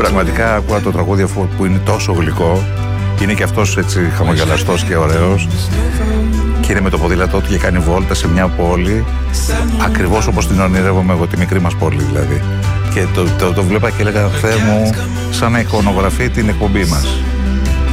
πραγματικά ακούω το τραγούδι που είναι τόσο γλυκό. Είναι και αυτός έτσι χαμογελαστός και ωραίος. Και είναι με το ποδήλατό του και κάνει βόλτα σε μια πόλη, ακριβώς όπως την ονειρεύομαι εγώ, τη μικρή μας πόλη δηλαδή. Και το βλέπα και έλεγα, Θεέ μου, σαν να εικονογραφεί την εκπομπή μας.